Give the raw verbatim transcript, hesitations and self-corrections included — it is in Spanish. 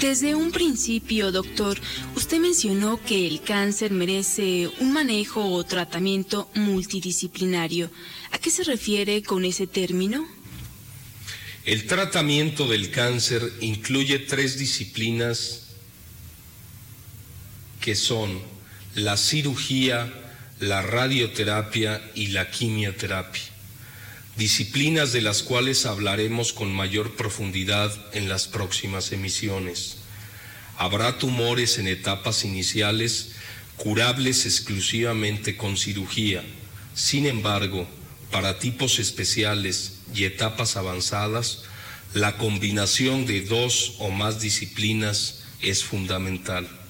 Desde un principio, doctor, usted mencionó que el cáncer merece un manejo o tratamiento multidisciplinario. ¿A qué se refiere con ese término? El tratamiento del cáncer incluye tres disciplinas que son la cirugía, la radioterapia y la quimioterapia, disciplinas de las cuales hablaremos con mayor profundidad en las próximas emisiones. Habrá tumores en etapas iniciales curables exclusivamente con cirugía. Sin embargo, para tipos especiales y etapas avanzadas, la combinación de dos o más disciplinas es fundamental.